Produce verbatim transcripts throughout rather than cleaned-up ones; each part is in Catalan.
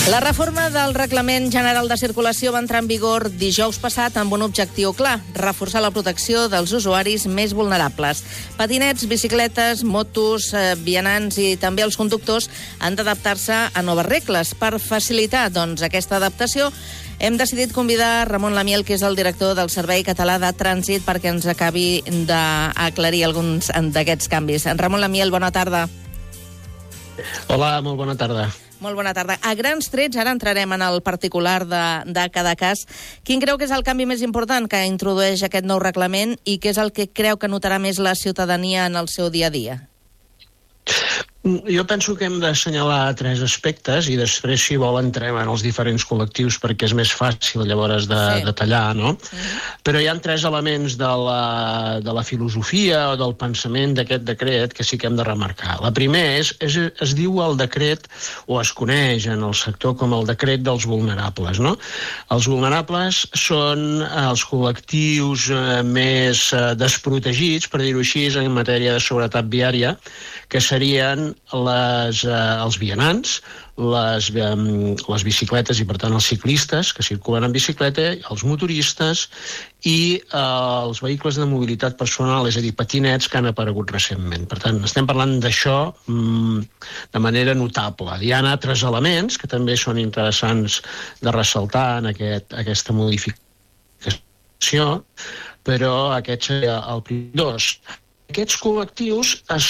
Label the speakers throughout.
Speaker 1: La reforma del Reglament General de Circulació va entrar en vigor dijous passat amb un objectiu clar: reforçar la protecció dels usuaris més vulnerables. Patinets, bicicletes, motos, eh, vianants i també els conductors han d'adaptar-se a noves regles. Per facilitar, doncs, aquesta adaptació, hem decidit convidar Ramon Lamiel, que és el director del Servei Català de Trànsit, perquè ens acabi d'aclarir alguns d'aquests canvis. Ramon Lamiel, bona tarda.
Speaker 2: Hola, molt bona tarda.
Speaker 1: Molt bona tarda. A grans trets, ara entrarem en el particular de, de cada cas. Quin creu que és el canvi més important que introdueix aquest nou reglament i què és el que creu que notarà més la ciutadania en el seu dia a dia?
Speaker 2: Jo penso que hem d'assenyalar tres aspectes i després, si vol, entrem en els diferents col·lectius perquè és més fàcil llavors de sí. detallar, no? Mm-hmm. Però hi ha tres elements de la, de la filosofia o del pensament d'aquest decret que sí que hem de remarcar. La primera és, és, es diu el decret, o es coneix en el sector com el decret dels vulnerables, no? Els vulnerables són els col·lectius eh, més eh, desprotegits, per dir-ho així, en matèria de seguretat viària, que serien les, eh, els vianants, les, eh, les bicicletes i, per tant, els ciclistes que circulen en bicicleta, els motoristes i eh, els vehicles de mobilitat personal, és a dir, patinets que han aparegut recentment. Per tant, estem parlant d'això mm, de manera notable. Hi ha altres elements que també són interessants de ressaltar en aquest, aquesta modificació, però aquest seria el primer dos. Aquests col·lectius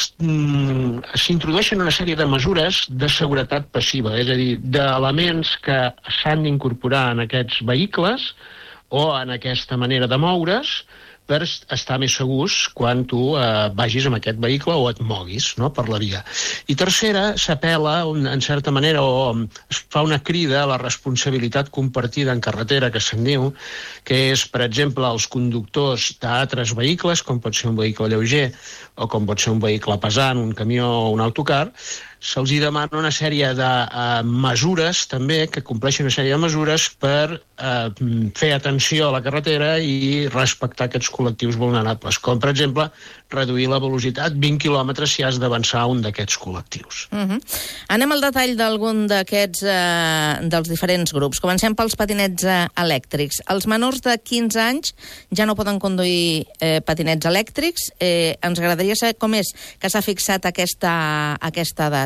Speaker 2: s'introdueixen una sèrie de mesures de seguretat passiva, és a dir, d'elements que s'han d'incorporar en aquests vehicles o en aquesta manera de moure's per estar més segurs quan tu eh, vagis amb aquest vehicle o et moguis, no?, per la via. I tercera, s'apel·la, en certa manera, o es fa una crida a la responsabilitat compartida en carretera, que se'n diu, que és, per exemple, els conductors d'altres vehicles, com pot ser un vehicle lleuger o com pot ser un vehicle pesant, un camió o un autocar, se'ls demana una sèrie de uh, mesures, també, que compleixen una sèrie de mesures per uh, fer atenció a la carretera i respectar aquests col·lectius vulnerables, com, per exemple, reduir la velocitat vint quilòmetres si has d'avançar un d'aquests col·lectius. Uh-huh.
Speaker 1: Anem al detall d'algun d'aquests, uh, dels diferents grups. Comencem pels patinets uh, elèctrics. Els menors de quinze anys ja no poden conduir eh, patinets elèctrics. Eh, ens agradaria saber com és que s'ha fixat aquesta, aquesta edat.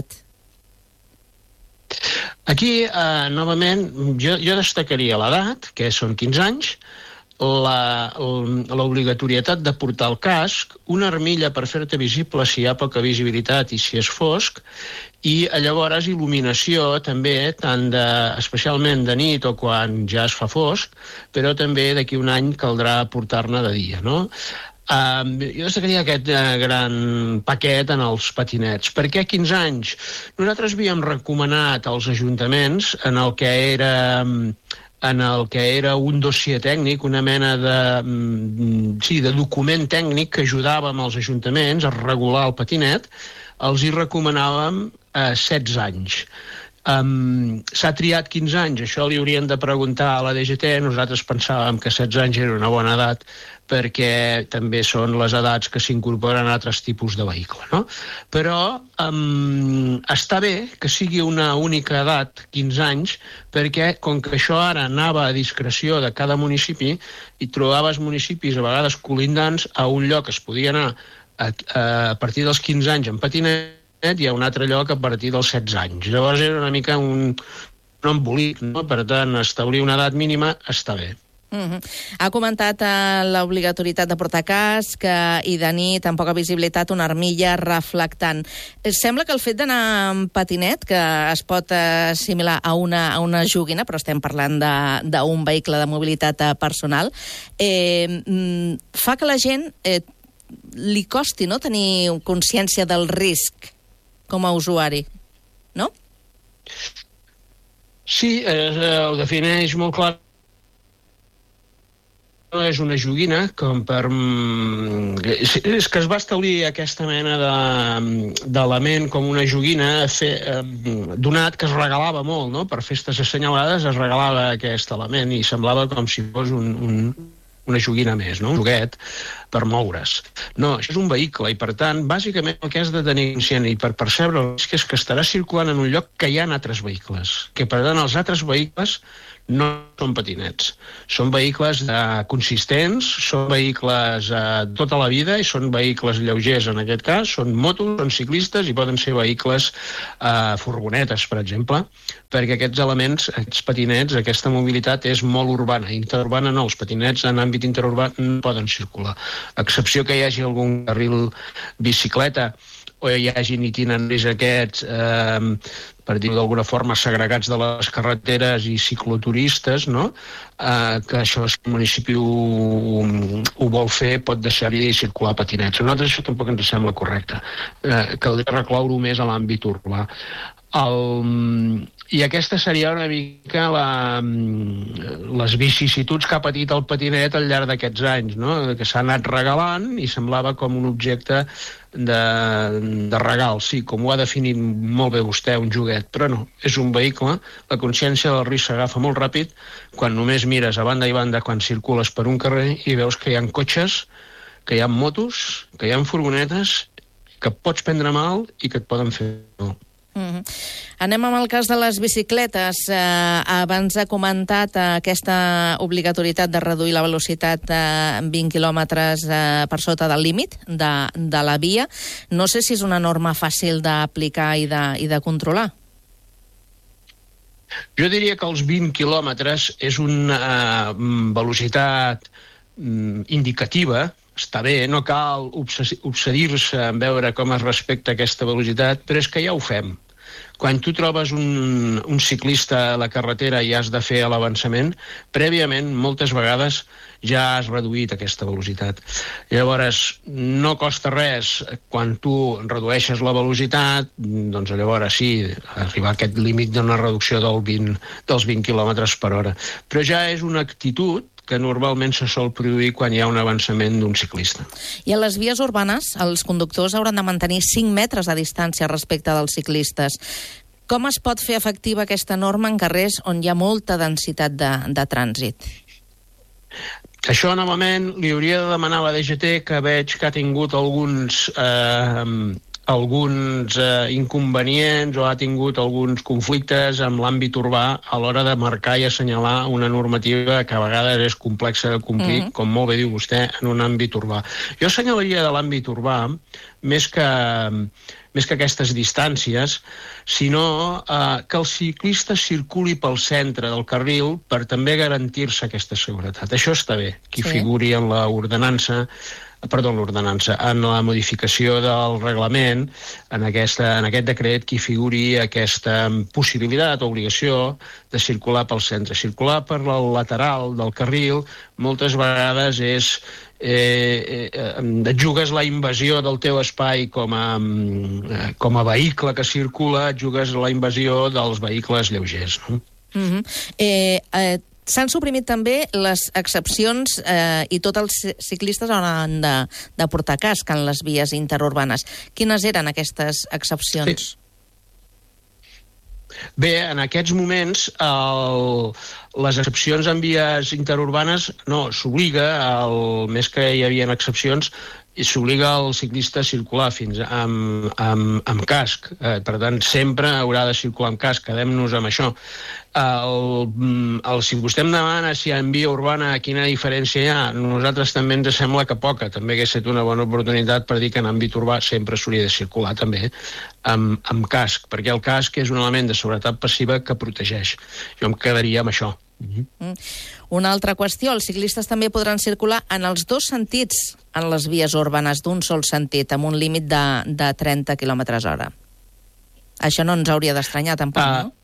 Speaker 2: Aquí, eh, novament, jo, jo destacaria l'edat, que són quinze anys, la, l'obligatorietat de portar el casc, una armilla per fer-te visible si hi ha poca visibilitat i si és fosc, i llavors il·luminació també, tant de, especialment de nit o quan ja es fa fosc, però també d'aquí un any caldrà portar-ne de dia, no? Uh, jo destacaria aquest uh, gran paquet en els patinets. Per què quinze anys? Nosaltres havíem recomanat als ajuntaments en el que era, en el que era un dossier tècnic, una mena de, sí, de document tècnic que ajudava als ajuntaments a regular el patinet, els hi recomanàvem uh, setze anys. Um, s'ha triat quinze anys, això li haurien de preguntar a la D G T, nosaltres pensàvem que setze anys era una bona edat perquè també són les edats que s'incorporen a altres tipus de vehicle, no? Però um, està bé que sigui una única edat, quinze anys, perquè com que això ara anava a discreció de cada municipi i trobaves municipis a vegades colindants a un lloc es podia anar a, a partir dels quinze anys en patinet, hi ha un altre lloc a partir dels setze anys. Llavors era una mica un, un embolic, no? Per tant, establir una edat mínima està bé.
Speaker 1: Uh-huh. Ha comentat uh, l'obligatorietat de portar casc uh, i de nit amb poca visibilitat una armilla reflectant. Sembla que el fet d'anar amb patinet, que es pot uh, assimilar a una, a una joguina, però estem parlant d'un vehicle de mobilitat uh, personal, eh, mm, fa que la gent eh, li costi, no?, tenir consciència del risc com a usuari, no?
Speaker 2: Sí, eh, ho defineix molt clar. No és una joguina, com per... És que es va establir aquesta mena d'element com una joguina fer, eh, donat que es regalava molt, no? Per festes assenyalades es regalava aquest element i semblava com si fos un... un una joguina més, no? Un joguet. per moure's. No, això és un vehicle i, per tant, bàsicament el que has de tenir conscient i per percebre el risc és que estarà circulant en un lloc que hi ha altres vehicles, que, per tant, els altres vehicles no són patinets. Són vehicles eh, consistents, són vehicles eh, tota la vida i són vehicles lleugers en aquest cas, són motos, són ciclistes i poden ser vehicles eh, furgonetes, per exemple, perquè aquests elements, aquests patinets, aquesta mobilitat és molt urbana. Interurbana no, els patinets en àmbit interurbà no poden circular. A excepció que hi hagi algun carril bicicleta o hi hagin itineraris aquests, eh, per dir-ho d'alguna forma, segregats de les carreteres i cicloturistes, no? Eh, que això, si el municipi ho, ho vol fer, pot deixar-hi circular patinets. A nosaltres això tampoc ens sembla correcte. Eh, caldria recloure-ho més a l'àmbit urbà. El, I aquesta seria una mica la, les vicissituds que ha patit el patinet al llarg d'aquests anys, no? Que s'ha anat regalant i semblava com un objecte de, de regal. Sí, com ho ha definit molt bé vostè, un joguet, però no, és un vehicle. La consciència del risc s'agafa molt ràpid quan només mires a banda i banda quan circules per un carrer i veus que hi ha cotxes, que hi ha motos, que hi ha furgonetes, que pots prendre mal i que et poden fer mal.
Speaker 1: Mm-hmm. Anem amb el cas de les bicicletes. Eh, abans ha comentat eh, aquesta obligatorietat de reduir la velocitat a eh, vint quilòmetres eh, per sota del límit de, de la via. No sé si és una norma fàcil d'aplicar i de, i de controlar.
Speaker 2: Jo diria que els vint quilòmetres és una uh, velocitat um, indicativa. Està bé, no cal obsedir-se en veure com es respecta aquesta velocitat, però és que ja ho fem. Quan tu trobes un, un ciclista a la carretera i has de fer l'avançament, prèviament, moltes vegades, ja has reduït aquesta velocitat. Llavors, no costa res quan tu redueixes la velocitat, doncs llavors sí, arribar a aquest límit d'una reducció del vint, dels vint quilòmetres per hora. Però ja és una actitud que normalment se sol produir quan hi ha un avançament d'un ciclista.
Speaker 1: I a les vies urbanes, els conductors hauran de mantenir cinc metres de distància respecte dels ciclistes. Com es pot fer efectiva aquesta norma en carrers on hi ha molta densitat de, de trànsit?
Speaker 2: Això, novament, li hauria de demanar a la D G T, que veig que ha tingut alguns... Eh, alguns eh, inconvenients o ha tingut alguns conflictes amb l'àmbit urbà a l'hora de marcar i assenyalar una normativa que a vegades és complexa de complir, mm-hmm. com molt bé diu vostè, en un àmbit urbà. Jo assenyalaria de l'àmbit urbà, més que, més que aquestes distàncies, sinó eh, que el ciclista circuli pel centre del carril per també garantir-se aquesta seguretat. Això està bé, que sí. Figuri en l'ordenança, perdó, l'ordenança, en la modificació del reglament, en, aquesta, en aquest decret, que figuri aquesta possibilitat o obligació de circular pel centre. Circular per la lateral del carril moltes vegades és eh, eh, et jugues la invasió del teu espai com a, eh, com a vehicle que circula, et jugues la invasió dels vehicles lleugers. No?
Speaker 1: Mm-hmm. eh, eh... S'han suprimit també les excepcions eh, i tots els ciclistes hauran de, de portar casc en les vies interurbanes. Quines eren aquestes excepcions?
Speaker 2: Sí. Bé, en aquests moments el, les excepcions en vies interurbanes no, s'obliga, el, més que hi havia excepcions, i s'obliga el ciclista a circular fins amb, amb, amb casc. Eh, per tant, sempre haurà de circular amb casc. Quedem-nos amb això. El, el, si vostè em demana si en via urbana quina diferència hi ha, nosaltres també ens sembla que poca. També hagués estat una bona oportunitat per dir que en àmbit urbà sempre s'hauria de circular també amb, amb casc, perquè el casc és un element de seguretat passiva que protegeix. Jo em quedaria amb això.
Speaker 1: Mm. Una altra qüestió, els ciclistes també podran circular en els dos sentits en les vies urbanes d'un sol sentit, amb un límit de, de trenta quilòmetres hora. Això no ens hauria d'estranyar tampoc, uh, no?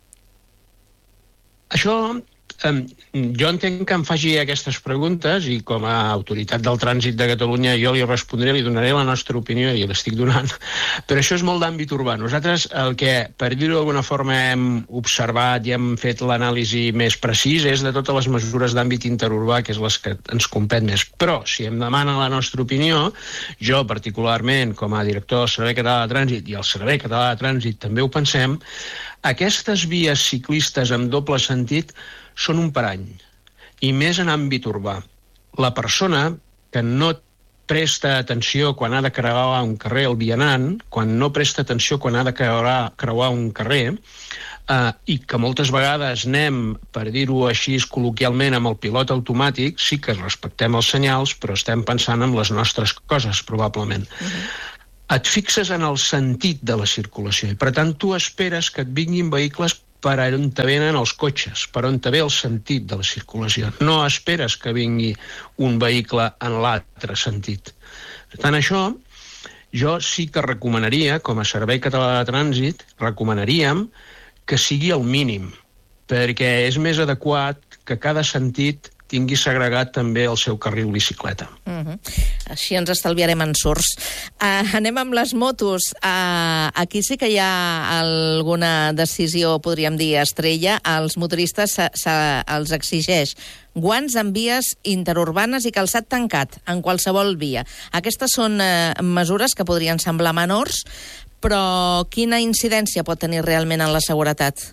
Speaker 2: Això, eh, jo entenc que em faci aquestes preguntes i com a autoritat del trànsit de Catalunya jo li respondré, li donaré la nostra opinió i l'estic donant, però això és molt d'àmbit urbà. Nosaltres el que, per dir-ho d'alguna forma, hem observat i hem fet l'anàlisi més precís és de totes les mesures d'àmbit interurbà, que és les que ens compet més. Però, si em demana la nostra opinió, jo particularment, com a director del Servei Català de Trànsit i el Servei Català de Trànsit també ho pensem, aquestes vies ciclistes amb doble sentit són un parany, i més en àmbit urbà. La persona que no presta atenció quan ha de creuar un carrer el vianant, quan no presta atenció quan ha de creuar, creuar un carrer, eh, i que moltes vegades anem, per dir-ho així col·loquialment, amb el pilot automàtic, sí que respectem els senyals, però estem pensant en les nostres coses, probablement. Uh-huh. Et fixes en el sentit de la circulació i, per tant, tu esperes que et vinguin vehicles per on te venen els cotxes, per on te ve el sentit de la circulació. No esperes que vingui un vehicle en l'altre sentit. Per tant, això jo sí que recomanaria, com a Servei Català de Trànsit, recomanaríem que sigui el mínim, perquè és més adequat que cada sentit tingui segregat també el seu carril bicicleta.
Speaker 1: Uh-huh. Així ens estalviarem ensurts. Uh, anem amb les motos. Uh, aquí sí que hi ha alguna decisió, podríem dir, estrella. Els motoristes se, se, els exigeix guants en vies interurbanes i calçat tancat en qualsevol via. Aquestes són uh, mesures que podrien semblar menors, però quina incidència pot tenir realment en la seguretat?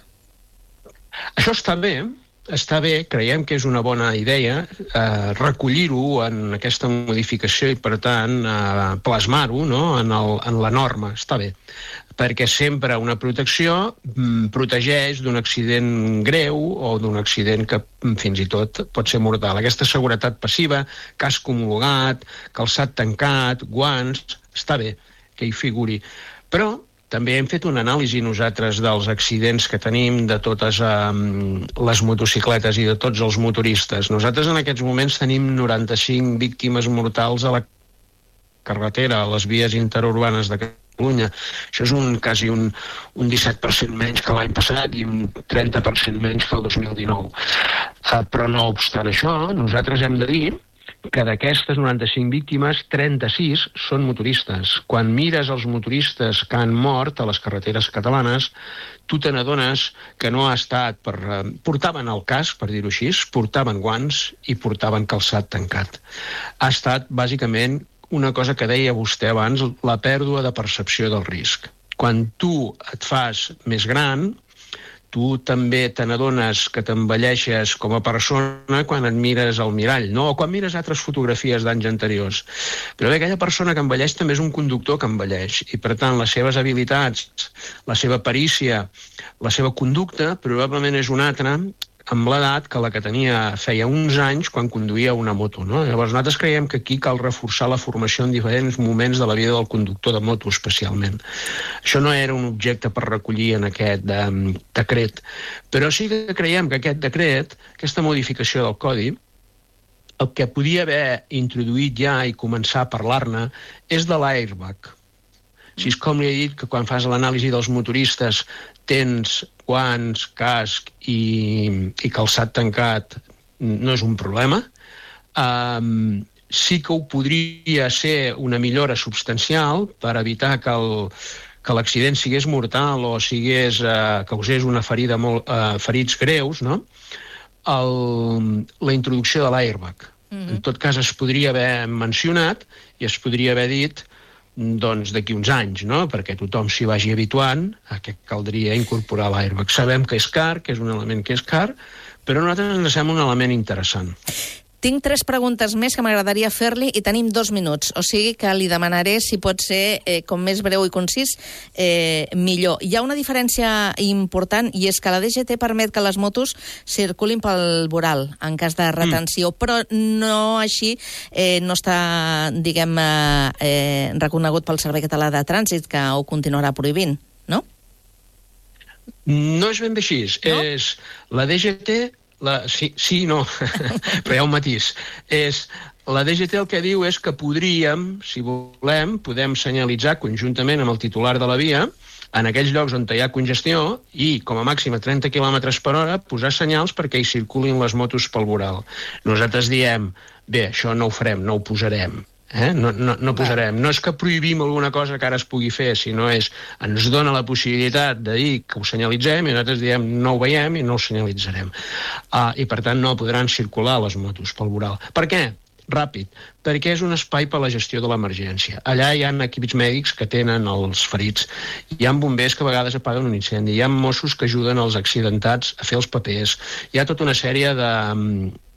Speaker 2: Això està bé. Està bé, creiem que és una bona idea eh, recollir-ho en aquesta modificació i, per tant, eh, plasmar-ho, no?, en, el, en la norma. Està bé, perquè sempre una protecció mm, protegeix d'un accident greu o d'un accident que mm, fins i tot pot ser mortal. Aquesta seguretat passiva, casc homologat, calçat tancat, guants, està bé que hi figuri. Però també hem fet una anàlisi nosaltres dels accidents que tenim, de totes um, les motocicletes i de tots els motoristes. Nosaltres en aquests moments tenim noranta-cinc víctimes mortals a la carretera, a les vies interurbanes de Catalunya. Això és un, quasi un, un disset per cent menys que l'any passat i un trenta per cent menys que el dos mil dinou. Uh, però no obstant això, nosaltres hem de dir que d'aquestes noranta-cinc víctimes, trenta-sis són motoristes. Quan mires els motoristes que han mort a les carreteres catalanes, tu te n'adones que no ha estat per... Portaven el casc, per dir-ho així, portaven guants i portaven calçat tancat. Ha estat, bàsicament, una cosa que deia vostè abans, la pèrdua de percepció del risc. Quan tu et fas més gran, tu també te n'adones que t'envelleixes com a persona quan et mires al mirall, no? O quan mires altres fotografies d'anys anteriors. Però bé, aquella persona que envelleix també és un conductor que envelleix i, per tant, les seves habilitats, la seva perícia, la seva conducta probablement és una altra amb l'edat que la que tenia feia uns anys quan conduïa una moto, no? Llavors nosaltres creiem que aquí cal reforçar la formació en diferents moments de la vida del conductor de moto, especialment. Això no era un objecte per recollir en aquest um, decret, però sí que creiem que aquest decret, aquesta modificació del codi, el que podia haver introduït ja i començar a parlar-ne és de l'airbag. Si és com li he dit, que quan fas l'anàlisi dels motoristes tens guants, casc i, i calçat tancat, no és un problema. Um, sí que ho podria ser una millora substancial per evitar que el, que l'accident sigués mortal o sigués, uh, causés una ferida molt, uh, ferits greus, no? El, la introducció de l'airbag. Mm-hmm. En tot cas, es podria haver mencionat i es podria haver dit doncs d'aquí uns anys, no? Perquè tothom s'hi vagi habituant a que caldria incorporar l'airbag. Sabem que és car, que és un element que és car, però a nosaltres ens sembla un element interessant.
Speaker 1: Tinc tres preguntes més que m'agradaria fer-li i tenim dos minuts, o sigui que li demanaré si pot ser, eh, com més breu i concís, eh, millor. Hi ha una diferència important i és que la D G T permet que les motos circulin pel voral en cas de retenció, mm. però no així eh, no està, diguem, eh, reconegut pel Servei Català de Trànsit, que ho continuarà prohibint, no?
Speaker 2: No és ben bé així. No? És la D G T... La, sí, sí, no, però hi ha un matís. És, la D G T el que diu és que podríem, si volem, podem senyalitzar conjuntament amb el titular de la via en aquells llocs on hi ha congestió i, com a màxim a trenta quilòmetres per hora, posar senyals perquè hi circulin les motos pel voral. Nosaltres diem, bé, això no ho farem, no ho posarem. Eh? No, no, no posarem. No és que prohibim alguna cosa que ara es pugui fer, sinó és ens dona la possibilitat de dir que ho senyalitzem i nosaltres diem no ho veiem i no ho senyalitzarem. Uh, I per tant no podran circular les motos pel voral. Per què? Ràpid. Perquè és un espai per a la gestió de l'emergència. Allà hi ha equips mèdics que tenen els ferits. Hi ha bombers que a vegades apaguen un incendi. Hi ha Mossos que ajuden els accidentats a fer els papers. Hi ha tota una sèrie de...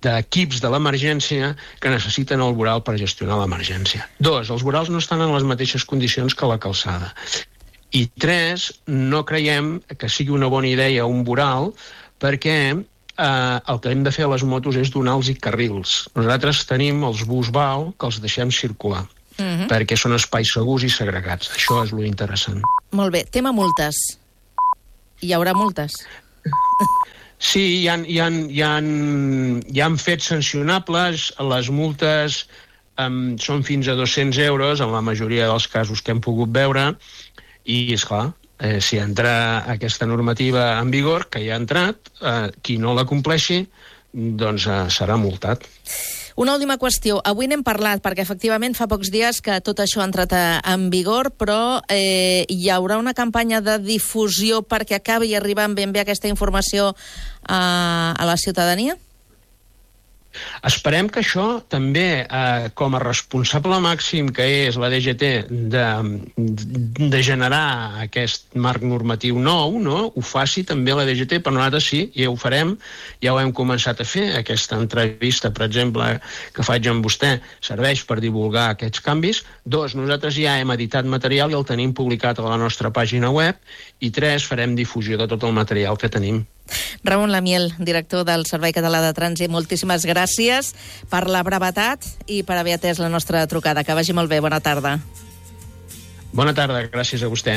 Speaker 2: d'equips de l'emergència que necessiten el voral per gestionar l'emergència. Dos, els vorals no estan en les mateixes condicions que la calçada. I tres, no creiem que sigui una bona idea un voral perquè eh, el que hem de fer a les motos és donar-los carrils. Nosaltres tenim els bus-vao que els deixem circular, uh-huh. perquè són espais segurs i segregats. Això és lo interessant.
Speaker 1: Molt bé. Tema multes. Hi haurà multes?
Speaker 2: Sí, hi ha, hi ha, hi ha, hi ha fets sancionables. Les multes um, són fins a dos-cents euros en la majoria dels casos que hem pogut veure i, esclar, eh, si entra aquesta normativa en vigor, que ja ha entrat, eh, qui no la compleixi, doncs eh, serà multat.
Speaker 1: Una última qüestió. Avui n'hem parlat, perquè efectivament fa pocs dies que tot això ha entrat en vigor, però eh, hi haurà una campanya de difusió perquè acabi arribant ben bé aquesta informació a, a la ciutadania?
Speaker 2: Esperem que això també, eh, com a responsable màxim que és la D G T de, de generar aquest marc normatiu nou, no? Ho faci també la D G T, però nosaltres sí, ja ho farem, ja ho hem començat a fer. Aquesta entrevista, per exemple, que faig amb vostè, serveix per divulgar aquests canvis. Dos, nosaltres ja hem editat material i el tenim publicat a la nostra pàgina web. I tres, farem difusió de tot el material que tenim.
Speaker 1: Ramon Lamiel, director del Servei Català de Trànsit, moltíssimes gràcies per la brevetat i per haver atès la nostra trucada. Que vagi molt bé, bona tarda.
Speaker 2: Bona tarda, gràcies a vostè.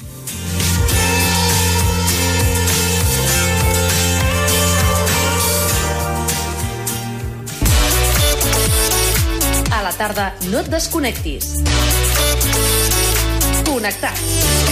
Speaker 3: A la tarda no et desconnectis. Connectats.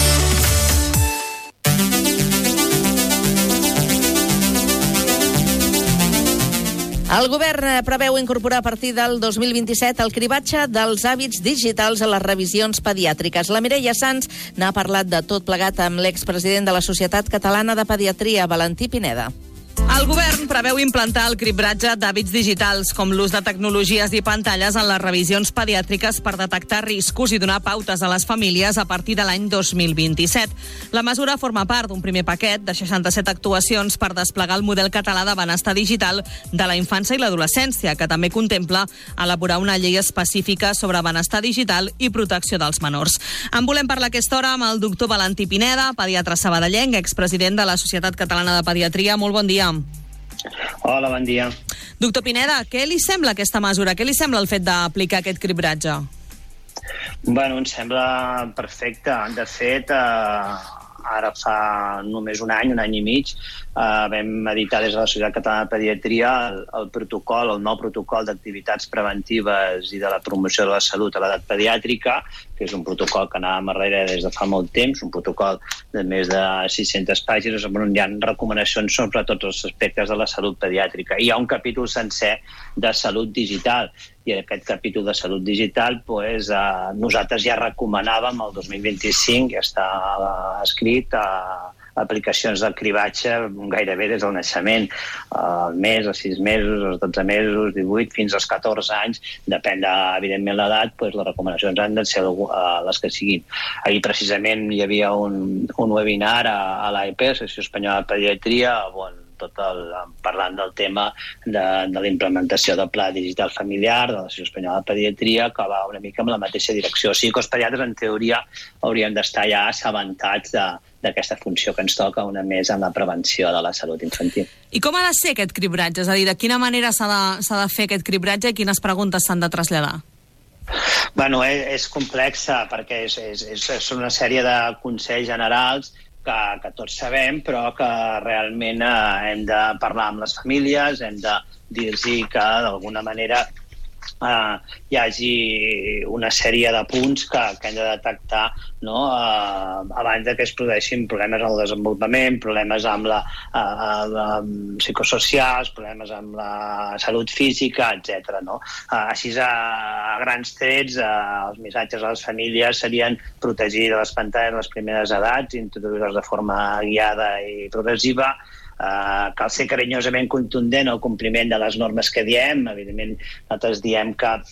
Speaker 1: El govern preveu incorporar a partir del dos mil vint-i-set el cribatge dels hàbits digitals a les revisions pediàtriques. La Mireia Sans n'ha parlat de tot plegat amb l'expresident de la Societat Catalana de Pediatria, Valentí Pineda.
Speaker 4: El govern preveu implantar el cribratge d'hàbits digitals, com l'ús de tecnologies i pantalles en les revisions pediàtriques per detectar riscos i donar pautes a les famílies a partir de l'any dos mil vint-i-set. La mesura forma part d'un primer paquet de seixanta-set actuacions per desplegar el model català de benestar digital de la infància i l'adolescència, que també contempla elaborar una llei específica sobre benestar digital i protecció dels menors. En volem parlar aquesta hora amb el doctor Valentí Pineda, pediatre sabadellenc, expresident de la Societat Catalana de Pediatria. Molt bon dia.
Speaker 5: Hola, bon dia.
Speaker 4: Doctor Pineda, què li sembla aquesta mesura? Què li sembla el fet d'aplicar aquest cribratge?
Speaker 5: Bueno, em sembla perfecte. De fet, eh, ara fa només un any, un any i mig, eh, vam editar des de la Societat Catalana de Pediatria el, el protocol, el nou protocol d'activitats preventives i de la promoció de la salut a l'edat pediàtrica, que és un protocol que anàvem darrere des de fa molt temps, un protocol de més de sis-centes pàgines, on hi ha recomanacions sobre tots els aspectes de la salut pediàtrica. I hi ha un capítol sencer de salut digital, i en aquest capítol de salut digital pues, eh, nosaltres ja recomanàvem el dos mil vint-i-cinc, ja està escrit, eh, aplicacions del cribatge gairebé des del naixement, al mes, als sis mesos, als dotze mesos, divuit, fins als catorze anys, depèn de, evidentment, l'edat, doncs les recomanacions han de ser les que siguin. Ahir precisament hi havia un, un webinar a, a l'A E P, l'Associació Espanyola de Pediatria, on tot el, parlant del tema de, de la implementació del Pla Digital Familiar de l'Associació Espanyola de Pediatria, que va una mica en la mateixa direcció. O sigui que els pediatres, en teoria, haurien d'estar ja assabentats de, d'aquesta funció que ens toca, una més en la prevenció de la salut infantil.
Speaker 4: I com ha de ser aquest cribratge? És a dir, de quina manera s'ha de, s'ha de fer aquest cribratge i quines preguntes s'han de traslladar?
Speaker 5: Bueno, és, és complexa perquè és, és, és, són una sèrie de consells generals que, que tots sabem, però que realment eh, hem de parlar amb les famílies, hem de dir-los que d'alguna manera Uh, hi hagi una sèrie de punts que, que hem de detectar, no? uh, abans que es produeixin problemes en el desenvolupament, problemes amb la uh, uh, psicosocials, problemes amb la salut física, etcètera. No? Uh, així, a, a grans trets, uh, els missatges a les famílies serien protegir de les pantalles en les primeres edats, introduir-les de forma guiada i progressiva. Uh, cal ser carinyosament contundent al compliment de les normes que diem. Evidentment, nosaltres diem que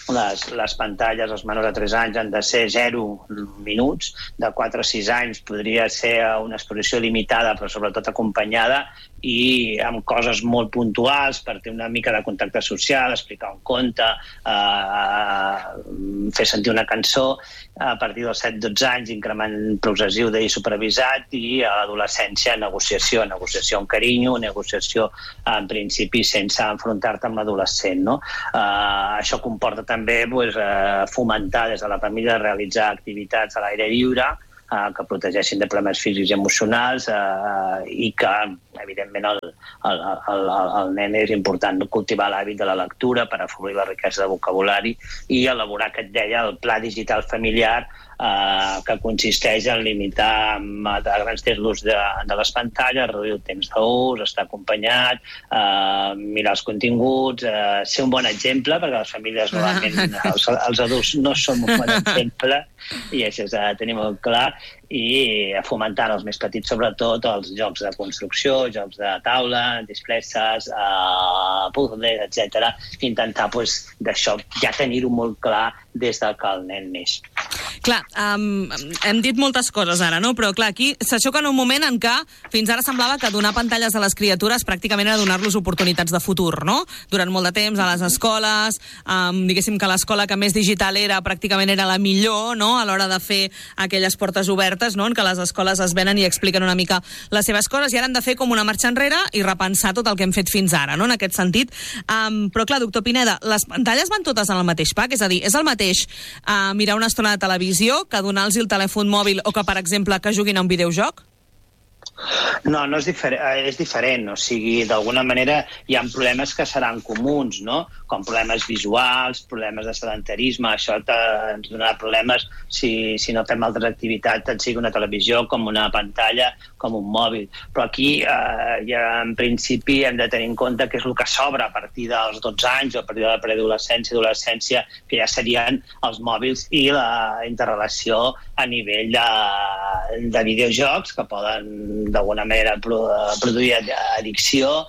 Speaker 5: les, les pantalles, els menors de tres anys, han de ser zero minuts, de quatre a sis anys podria ser una exposició limitada, però sobretot acompanyada, i amb coses molt puntuals per tenir una mica de contacte social, explicar un conte, eh, fer sentir una cançó. A partir dels set dotze anys, increment progressiu d'ahir supervisat, i a l'adolescència negociació, negociació amb carinyo, negociació en principi sense enfrontar-te amb l'adolescent, no? Uh, això comporta també pues, uh, fomentar des de la família realitzar activitats a l'aire lliure, uh, que protegeixin de problemes físics i emocionals, uh, i que, evidentment, el, el, el, el nen és important cultivar l'hàbit de la lectura per afavorir la riquesa de vocabulari i elaborar, que et deia, el pla digital familiar, Uh, que consisteix en limitar a grans temps l'ús de, de les pantalles, reduir el temps d'ús, estar acompanyat, uh, mirar els continguts, uh, ser un bon exemple, perquè les famílies normalment, els, els adults no som un bon exemple, i això s'ha de tenir molt clar, i fomentar els més petits, sobretot, els jocs de construcció, jocs de taula, disfresses, uh, puzzles, etcètera. Intentar, pues, d'això, ja tenir-ho molt clar des de que el nen neix.
Speaker 4: Clar, um, hem dit moltes coses ara, no? Però, clar, aquí s'aixoca en un moment en què fins ara semblava que donar pantalles a les criatures pràcticament era donar-los oportunitats de futur, no? Durant molt de temps, a les escoles, um, diguéssim que l'escola que més digital era, pràcticament era la millor, no?, a l'hora de fer aquelles portes obertes, no?, en què les escoles es venen i expliquen una mica les seves coses, i ara han de fer com una marxa enrere i repensar tot el que hem fet fins ara, no?, en aquest sentit. Um, però, clar, doctor Pineda, les pantalles van totes en el mateix pack? És a dir, és el mateix uh, mirar una estona de televisió que donar-los el telèfon mòbil o que, per exemple, que juguin a un videojoc?
Speaker 5: No, no és, difer és diferent, o sigui, d'alguna manera hi ha problemes que seran comuns, no? Com problemes visuals, problemes de sedentarisme, això ens donarà problemes si, si no fem altres activitats, tant sigui una televisió com una pantalla, com un mòbil. Però aquí, eh, ja en principi, hem de tenir en compte que és el que s'obre a partir dels dotze anys o a partir de la preadolescència i adolescència, que ja serien els mòbils i la interrelació a nivell de, de videojocs que poden d'alguna manera produir addicció,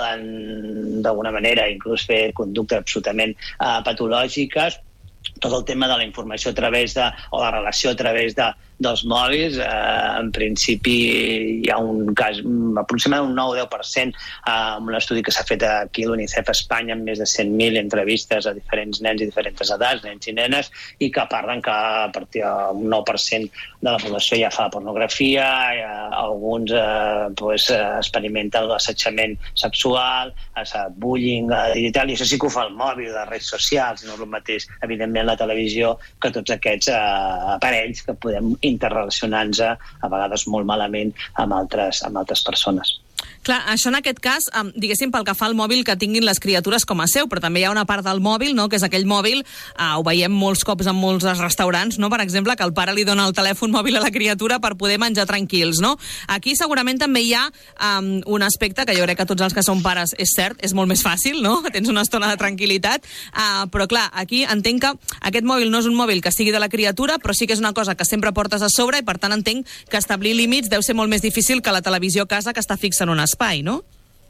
Speaker 5: poden d'alguna manera inclús fer conductes absolutament uh, patològiques. Tot el tema de la informació a través de, o la relació a través de, dels mòbils, eh, en principi hi ha un cas, aproximadament un nou o deu per cent, eh, amb un estudi que s'ha fet aquí a l'UNICEF a Espanya amb més de cent mil entrevistes a diferents nens i diferents edats, nens i nenes, i que parlen que a partir d'un nou per cent de la població ja fa pornografia, ja, alguns eh, pues, experimenten l'assetjament sexual, el bullying digital, i això sí que ho fa el mòbil, les redes socials, no és el mateix, evidentment, la televisió, que tots aquests eh, aparells que podem interrelacionant-nos a vegades molt malament amb altres, amb altres persones.
Speaker 4: Clar, això en aquest cas, diguéssim, pel que fa al mòbil que tinguin les criatures com a seu, però també hi ha una part del mòbil, no?, que és aquell mòbil, eh, ho veiem molts cops en molts restaurants, no?, per exemple, que el pare li dona el telèfon mòbil a la criatura per poder menjar tranquils, no? Aquí segurament també hi ha um, un aspecte que jo crec que tots els que som pares és cert, és molt més fàcil, no?, tens una estona de tranquil·litat, uh, però clar, aquí entenc que aquest mòbil no és un mòbil que sigui de la criatura, però sí que és una cosa que sempre portes a sobre i per tant entenc que establir límits deu ser molt més difícil que la televisió a casa que està fixa en un espai, no?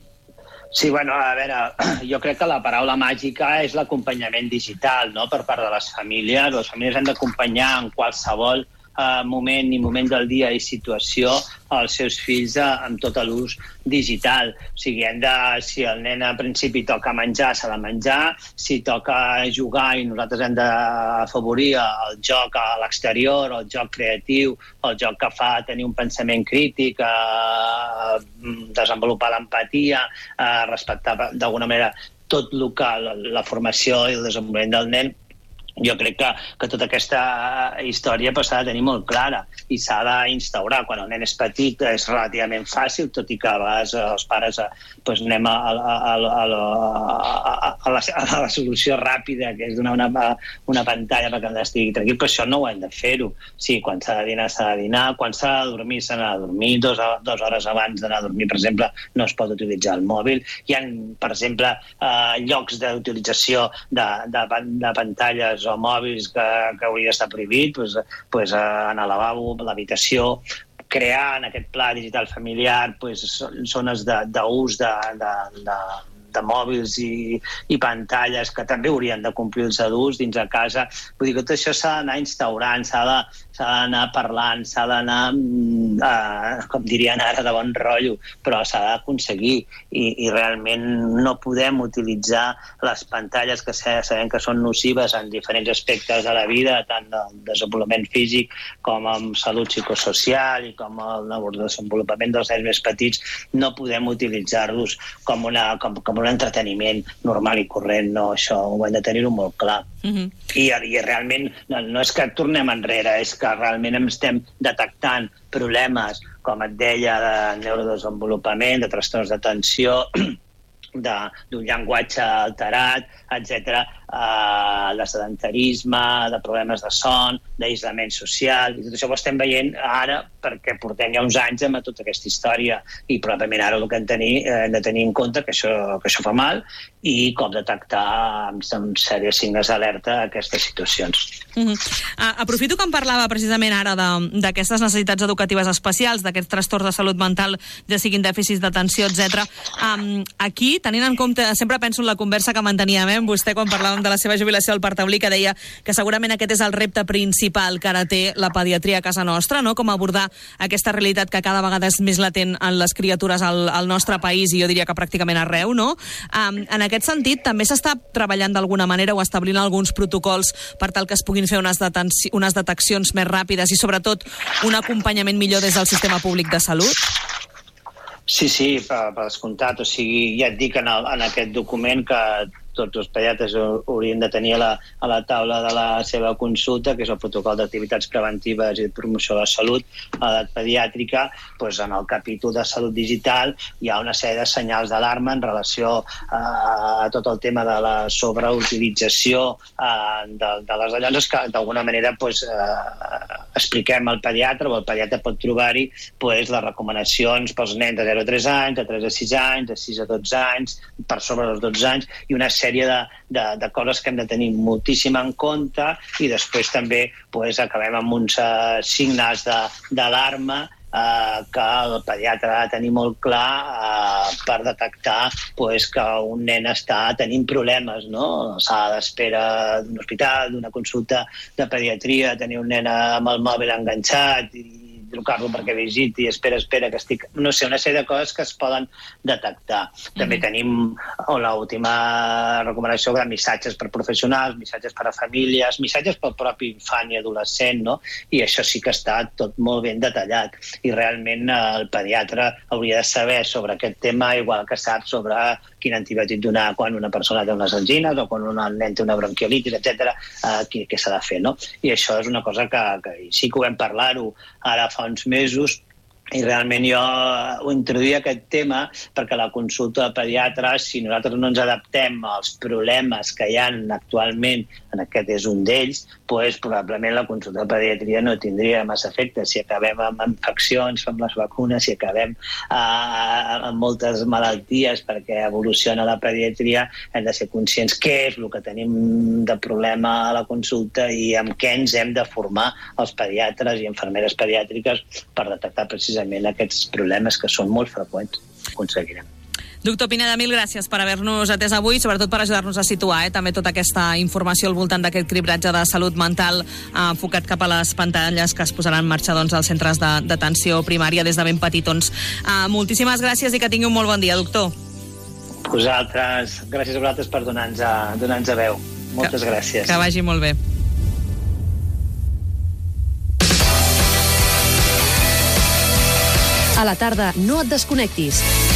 Speaker 5: Sí, bueno, a veure, jo crec que la paraula màgica és l'acompanyament digital, no?, per part de les famílies. Les famílies han d'acompanyar en qualsevol eh, moment i moment del dia i situació als seus fills eh, amb tot l'ús digital. O sigui, hem de, si el nen a principi toca menjar, s'ha de menjar, si toca jugar i nosaltres hem d'afavorir el joc a l'exterior, el joc creatiu, el joc que fa tenir un pensament crític, eh, desenvolupar l'empatia, eh, respectar d'alguna manera tot el que la, la formació i el desenvolupament del nen. Jo crec que, que tota aquesta història s'ha de tenir molt clara i s'ha d'instaurar. Quan el nen és petit és relativament fàcil, tot i que a vegades els pares pues, anem a, a, a, a, a, a, la, a la solució ràpida, que és donar una, una pantalla perquè el estigui tranquil, però això no ho hem de fer-ho. Sí, quan s'ha de dinar, s'ha de dinar, quan s'ha de dormir, s'ha de dormir, dos, dues hores abans d'anar a dormir, per exemple, no es pot utilitzar el mòbil. Hi ha, per exemple, eh, llocs d'utilització de, de, de pantalles o mòbils que, que hauria d'estar prohibit, pues, pues, en el lavabo, l'habitació, crear en aquest pla digital familiar pues, zones d'ús de, de, de, de mòbils i, i pantalles que també haurien de complir els adults dins a casa. Vull dir que tot això s'ha d'anar instaurant, s'ha de, s'ha d'anar parlant, s'ha d'anar, eh, com dirien ara, de bon rotllo, però s'ha d'aconseguir i, i realment no podem utilitzar les pantalles que sabem que són nocives en diferents aspectes de la vida, tant del desenvolupament físic com en salut psicosocial i com el desenvolupament dels nens més petits. No podem utilitzar-los com, una, com, com un entreteniment normal i corrent, no, això ho hem de tenir-ho molt clar. Uh-huh. I, i realment no, no és que tornem enrere, és que realment estem detectant problemes, com et deia, de neurodesenvolupament, de trastorns d'atenció, d'un llenguatge alterat, etcètera, eh, de sedentarisme, de problemes de son, d'aïllament social, i tot això ho estem veient ara perquè portem ja uns anys amb tota aquesta història i probablement ara el que hem, tenir, eh, hem de tenir en compte que això, que això fa mal i com detectar amb, amb sèries signes d'alerta aquestes situacions.
Speaker 4: Uh-huh. Uh, aprofito que em parlava precisament ara d'aquestes necessitats educatives especials, d'aquests trastorns de salut mental, ja siguin dèficits d'atenció, etcètera. Um, aquí, tenint en compte, sempre penso en la conversa que manteníem eh, amb vostè quan parlàvem de la seva jubilació al Partaulí, que deia que segurament aquest és el repte principal que ara té la pediatria a casa nostra, no? Com abordar aquesta realitat que cada vegada és més latent en les criatures al, al nostre país i jo diria que pràcticament arreu, no? Um, en aquest sentit, també s'està treballant d'alguna manera o establint alguns protocols per tal que es puguin fer unes, unes deteccions més ràpides i sobretot un acompanyament millor des del sistema públic de salut?
Speaker 5: Sí, sí, per, per descomptat. O sigui, ja et dic en, el, en aquest document que tots els pediatres haurien de tenir a la, a la taula de la seva consulta, que és el protocol d'activitats preventives i de promoció de la salut a l'edat pediàtrica. Doncs en el capítol de salut digital hi ha una sèrie de senyals d'alarma en relació a, a tot el tema de la sobreutilització eh, de, de les allonses que d'alguna manera doncs, eh, expliquem al pediatre o el pediatre pot trobar-hi doncs, les recomanacions pels nens de zero a tres anys, de tres a sis anys, de sis a dotze anys, per sobre dels dotze anys, i una sèrie de, de, de coses que hem de tenir moltíssim en compte i després també pues, acabem amb uns uh, signes d'alarma uh, que el pediatre ha de tenir molt clar uh, per detectar pues, que un nen està tenint problemes, no? Sala d'espera d'un hospital, d'una consulta de pediatria, tenir un nen amb el mòbil enganxat i trucar-lo perquè visiti, espera, espera, que estic... No sé, una sèrie de coses que es poden detectar. També mm-hmm. tenim l'última recomanació de missatges per professionals, missatges per a famílies, missatges pel propi infant i adolescent, no? I això sí que està tot molt ben detallat. I realment el pediatre hauria de saber sobre aquest tema, igual que sap sobre quin antibiòtic donar quan una persona té unes angines o quan un nen té una bronquiolitis, etcètera, eh, què, què s'ha de fer, no? I això és una cosa que, que sí que ho vam parlar-ho ara fa uns mesos i realment jo ho introduïa aquest tema perquè la consulta de pediatre, si nosaltres no ens adaptem als problemes que hi ha actualment, en aquest és un d'ells, doncs probablement la consulta de pediatria no tindria massa efecte. Si acabem amb infeccions, amb les vacunes, si acabem eh, amb moltes malalties perquè evoluciona la pediatria, hem de ser conscients què és el que tenim de problema a la consulta i amb què ens hem de formar els pediatres i infermeres pediàtriques per detectar precisament aquests problemes que són molt freqüents. Aconseguirem.
Speaker 4: Doctor Pineda, mil gràcies per haver-nos atès avui, sobretot per ajudar-nos a situar eh, també tota aquesta informació al voltant d'aquest cribratge de salut mental eh, enfocat cap a les pantalles que es posaran en marxa doncs, als centres d'atenció primària des de ben petitons. Eh, moltíssimes gràcies i que tingui un molt bon dia, doctor.
Speaker 5: Vosaltres, gràcies a vosaltres per donar-nos a, donar-nos a veu. Moltes
Speaker 4: que,
Speaker 5: gràcies.
Speaker 4: Que vagi molt bé.
Speaker 3: A la tarda, no et desconnectis.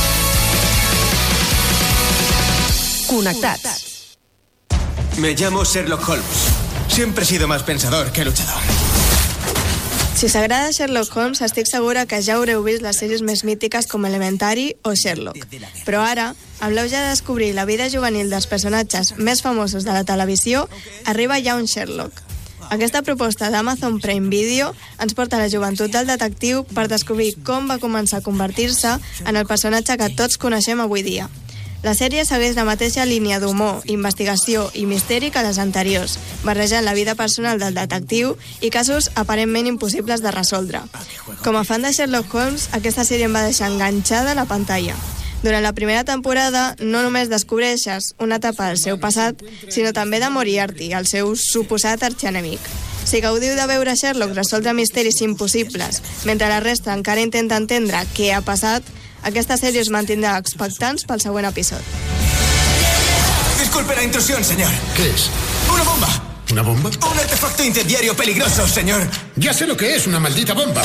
Speaker 3: Connectats.
Speaker 6: Me llamo Sherlock Holmes. Siempre he sido más pensador que luchador.
Speaker 7: Si us agrada Sherlock Holmes, estic segura que ja haureu vist les sèries més mítiques com Elementary o Sherlock. Però ara, amb l'auge de descobrir la vida juvenil dels personatges més famosos de la televisió, arriba ja un Sherlock. Aquesta proposta d'Amazon Prime Video ens porta a la joventut del detectiu per descobrir com va començar a convertir-se en el personatge que tots coneixem avui dia. La sèrie segueix la mateixa línia d'humor, investigació i misteri que les anteriors, barrejant la vida personal del detectiu i casos aparentment impossibles de resoldre. Com a fan de Sherlock Holmes, aquesta sèrie em va deixar enganxada a la pantalla. Durant la primera temporada no només descobreixes una etapa del seu passat, sinó també de Moriarty, el seu suposat arxienemic. Si gaudiu de veure Sherlock resoldre misteris impossibles, mentre la resta encara intenta entendre què ha passat, aquesta sèrie us mantindrà expectants pel següent episodi.
Speaker 6: Disculpe la intrusión, señor.
Speaker 8: ¿Qué es?
Speaker 6: ¡Una bomba!
Speaker 8: ¿Una bomba?
Speaker 6: Un artefacto incendiario peligroso, señor.
Speaker 8: Ya sé lo que es, una maldita bomba.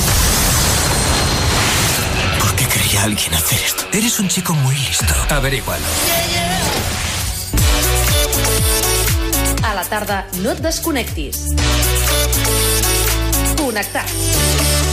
Speaker 6: ¿Por qué querría alguien hacer esto? Eres un chico muy listo. Averígualo.
Speaker 3: A la tarda no et desconnectis. Connectats.